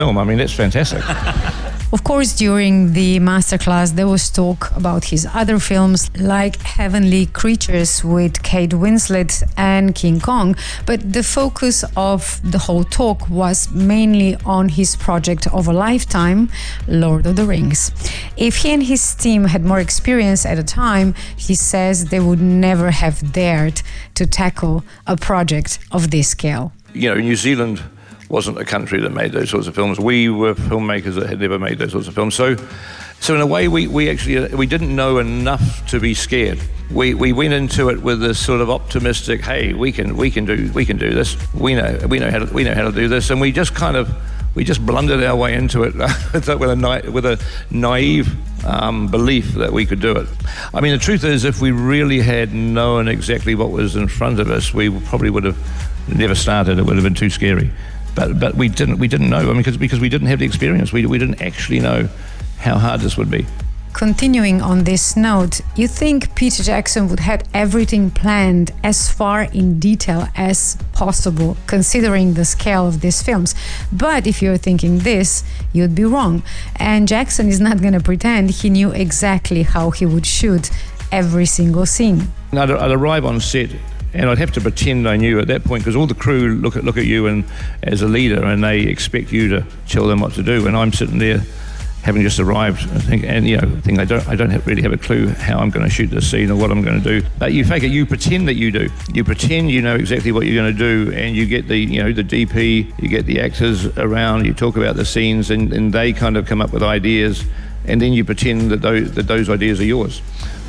film. I mean, it's fantastic. Of course, during the masterclass, there was talk about his other films like Heavenly Creatures with Kate Winslet and King Kong, but the focus of the whole talk was mainly on his project of a lifetime, Lord of the Rings. If he and his team had more experience at the time, he says they would never have dared to tackle a project of this scale. You know, New Zealand wasn't a country that made those sorts of films. We were filmmakers that had never made those sorts of films. So in a way, we actually didn't know enough to be scared. We went into it with this sort of optimistic, hey, we can do this. We know how to do this, and we just blundered our way into it with a naive belief that we could do it. I mean, the truth is, if we really had known exactly what was in front of us, we probably would have never started. It would have been too scary. But we didn't know. I mean, because we didn't have the experience. We didn't actually know how hard this would be. Continuing on this note, you think Peter Jackson would have everything planned as far in detail as possible, considering the scale of these films. But if you're thinking this, you'd be wrong. And Jackson is not going to pretend he knew exactly how he would shoot every single scene. I'd arrive on set, and I'd have to pretend I knew at that point, because all the crew look at you and as a leader, and they expect you to tell them what to do. And I'm sitting there, having just arrived, I don't really have a clue how I'm going to shoot this scene or what I'm going to do. But you fake it. You pretend that you do. You pretend you know exactly what you're going to do, and you get the DP, you get the actors around, you talk about the scenes, and they kind of come up with ideas, and then you pretend that those ideas are yours.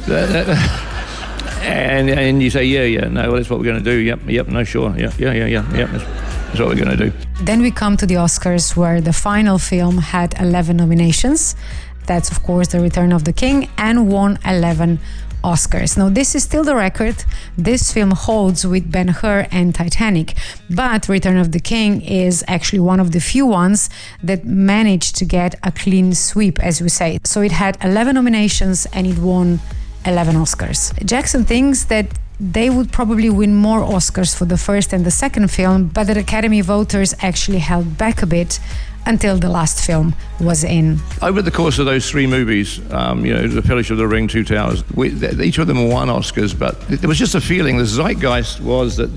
And you say, no, that's what we're going to do. Yep, no, sure. Yeah, that's what we're going to do. Then we come to the Oscars, where the final film had 11 nominations. That's, of course, The Return of the King, and won 11 Oscars. Now, this is still the record this film holds with Ben-Hur and Titanic, but Return of the King is actually one of the few ones that managed to get a clean sweep, as we say. So it had 11 nominations and it won 11 Oscars. Jackson thinks that they would probably win more Oscars for the first and the second film, but the Academy voters actually held back a bit until the last film was in. Over the course of those three movies, The Fellowship of the Ring, Two Towers, each of them won Oscars, but there was just a feeling, the zeitgeist was that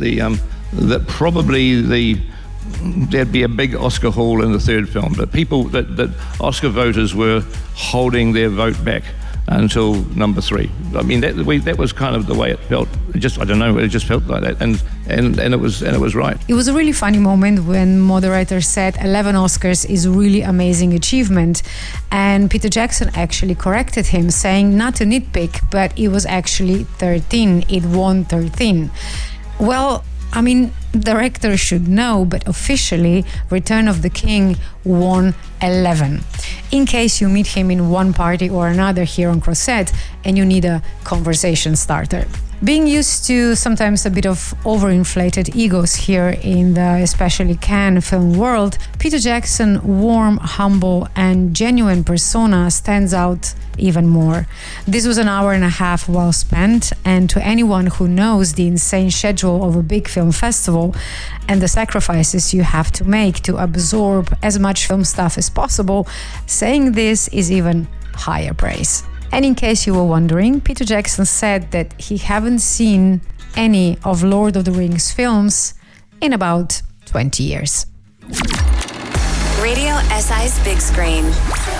there'd be a big Oscar haul in the third film, but that Oscar voters were holding their vote back until number 3. I mean, that was kind of the way it felt. It just felt like that, and it was right. It was a really funny moment when moderator said 11 Oscars is a really amazing achievement, and Peter Jackson actually corrected him, saying not to nitpick, but it was actually 13. It won 13. Well, I mean, director should know, but officially, Return of the King won 11. In case you meet him in one party or another here on Crossette and you need a conversation starter. Being used to sometimes a bit of overinflated egos here in the especially Cannes film world, Peter Jackson's warm, humble and genuine persona stands out even more. This was an hour and a half well spent, and to anyone who knows the insane schedule of a big film festival and the sacrifices you have to make to absorb as much film stuff as possible, saying this is even higher praise. And in case you were wondering, Peter Jackson said that he haven't seen any of Lord of the Rings films in about 20 years. Radio SI's Big Screen.